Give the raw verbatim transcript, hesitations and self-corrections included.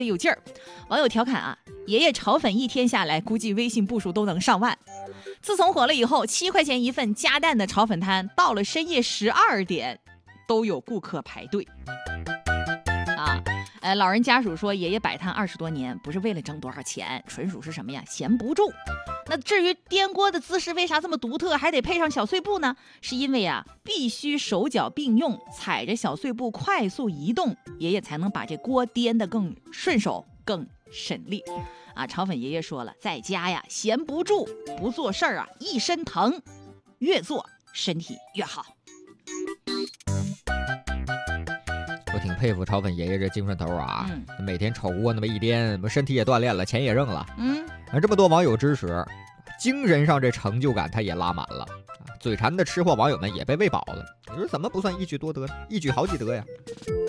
有劲儿。网友调侃啊，爷爷炒粉一天下来，估计微信步数都能上万。自从火了以后，七块钱一份加蛋的炒粉摊，到了深夜十二点，都有顾客排队。啊，呃，老人家属说，爷爷摆摊二十多年，不是为了挣多少钱，纯属是什么呀，闲不住。那至于颠锅的姿势为啥这么独特，还得配上小碎步呢？是因为啊，必须手脚并用，踩着小碎步快速移动，爷爷才能把这锅颠得更顺手、更省力。啊，炒粉爷爷说了，在家呀闲不住，不做事儿啊一身疼，越做身体越好。 我挺佩服炒粉爷爷这精神头啊、 嗯、 每天炒锅那么一颠，身体也锻炼了，钱也挣了。 嗯， 这么多网友支持，精神上这成就感他也拉满了。嘴馋的吃货网友们也被喂饱了。你说怎么不算一举多得呢？一举好几得呀。